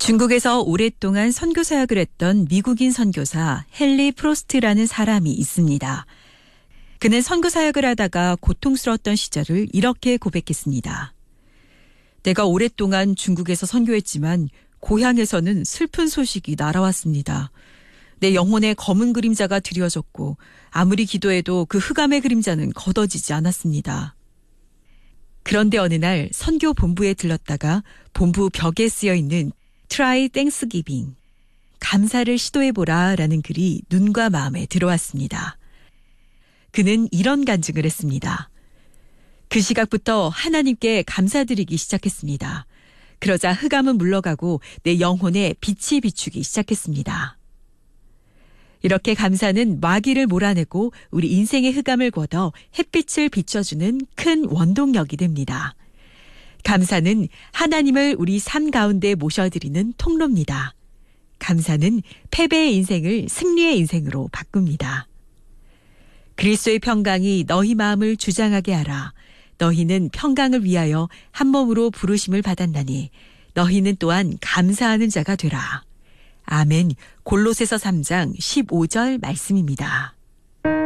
중국에서 오랫동안 선교 사역을 했던 미국인 선교사 헨리 프로스트라는 사람이 있습니다. 그는 선교 사역을 하다가 고통스러웠던 시절을 이렇게 고백했습니다. 내가 오랫동안 중국에서 선교했지만 고향에서는 슬픈 소식이 날아왔습니다. 내 영혼에 검은 그림자가 드리워졌고 아무리 기도해도 그 흑암의 그림자는 걷어지지 않았습니다. 그런데 어느 날 선교 본부에 들렀다가 본부 벽에 쓰여있는 Try Thanksgiving, 감사를 시도해보라 라는 글이 눈과 마음에 들어왔습니다. 그는 이런 간증을 했습니다. 그 시각부터 하나님께 감사드리기 시작했습니다. 그러자 흑암은 물러가고 내 영혼에 빛이 비추기 시작했습니다. 이렇게 감사는 마귀를 몰아내고 우리 인생의 흑암을 걷어 햇빛을 비춰주는 큰 원동력이 됩니다. 감사는 하나님을 우리 삶 가운데 모셔드리는 통로입니다. 감사는 패배의 인생을 승리의 인생으로 바꿉니다. 그리스도의 평강이 너희 마음을 주장하게 하라. 너희는 평강을 위하여 한 몸으로 부르심을 받았나니 너희는 또한 감사하는 자가 되라. 아멘. 골로새서 3장 15절 말씀입니다.